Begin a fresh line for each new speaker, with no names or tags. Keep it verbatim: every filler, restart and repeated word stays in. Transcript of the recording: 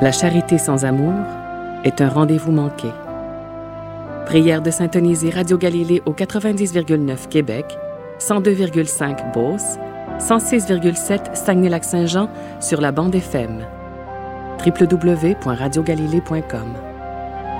La charité sans amour est un rendez-vous manqué. Prière de syntoniser Radio Galilée au quatre-vingt-dix virgule neuf Québec, cent deux virgule cinq Beauce, cent six virgule sept Saguenay-Lac-Saint-Jean sur la bande F M. w w w point radio galilée point com